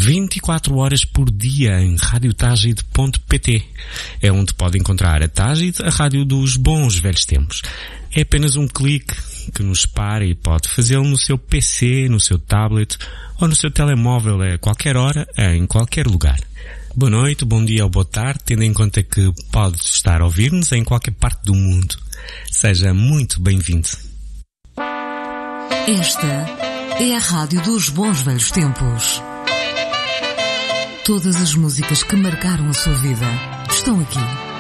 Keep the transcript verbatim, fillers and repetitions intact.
vinte e quatro horas por dia em rádio tagid ponto pt. É onde pode encontrar a Tagid, a rádio dos bons velhos tempos. É apenas um clique que nos para e pode fazê-lo no seu P C, no seu tablet ou no seu telemóvel a qualquer hora, em qualquer lugar. Boa noite, bom dia ou boa tarde, tendo em conta que pode estar a ouvir-nos em qualquer parte do mundo. Seja muito bem-vindo. Esta é a rádio dos bons velhos tempos. Todas as músicas que marcaram a sua vida estão aqui.